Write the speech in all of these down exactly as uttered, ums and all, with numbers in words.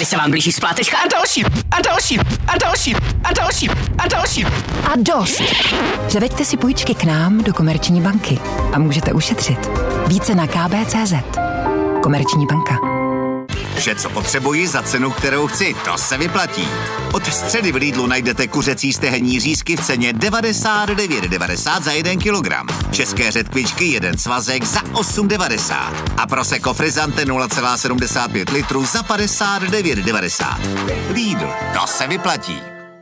Tady se vám blíží splátečka a další, a další, a další, a další, a další. A dost. Převeďte si půjčky k nám do Komerční banky a můžete ušetřit. Více na k b tečka c z. Komerční banka. Vše, co potřebuji za cenu, kterou chci, to se vyplatí. Od středy v Lidlu najdete kuřecí stehenní řízky v ceně devadesát devět devadesát za jeden kilogram. České řetkvičky jeden svazek za osm devadesát. A Prosecco Frizzante nula celá sedmdesát pět litrů za padesát devět devadesát. Lidl, to se vyplatí.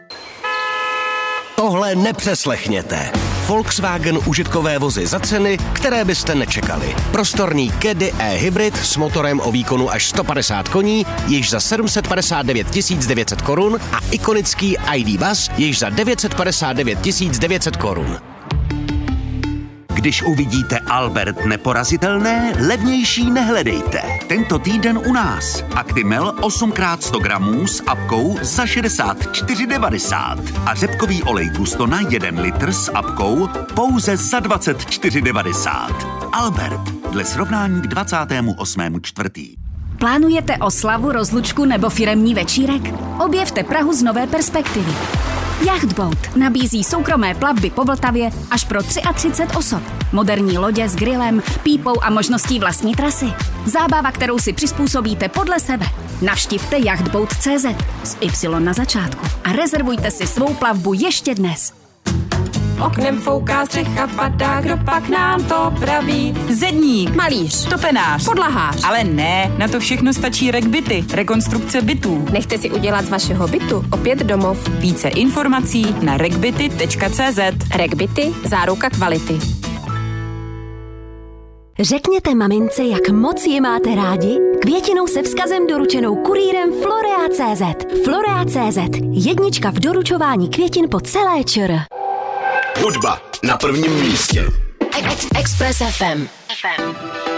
Tohle nepřeslechněte. Volkswagen užitkové vozy za ceny, které byste nečekali. Prostorný Caddy e-hybrid s motorem o výkonu až sto padesát koní, již za sedm set padesát devět tisíc devět set korun a ikonický I D Buzz, již za devět set padesát devět tisíc devět set korun. Když uvidíte Albert neporazitelné, levnější nehledejte. Tento týden u nás. Actimel osm krát sto gramů s apkou za šedesát čtyři devadesát. A řepkový olej Gustona jeden litr s apkou pouze za dvacet čtyři devadesát. Albert, dle srovnání k dvacátému osmému čtvrtý. Plánujete oslavu, rozlučku nebo firemní večírek? Objevte Prahu z nové perspektivy. Yachtboat nabízí soukromé plavby po Vltavě až pro třicet tři osob. Moderní lodě s grillem, pípou a možností vlastní trasy. Zábava, kterou si přizpůsobíte podle sebe. Navštivte yachtboat tečka cé zet s Y na začátku a rezervujte si svou plavbu ještě dnes. Oknem fouká střecha, padá, kdo pak nám to praví? Zedník, malíř, topenář, podlahář. Ale ne, na to všechno stačí RegBity, rekonstrukce bytů. Nechte si udělat z vašeho bytu opět domov. Více informací na regbity tečka cé zet. RegBity, záruka kvality. Řekněte mamince, jak moc ji máte rádi, květinou se vzkazem doručenou kurýrem Florea tečka cé zet. Florea tečka cé zet. Jednička v doručování květin po celé ČR. Hudba na prvním místě. Express F M.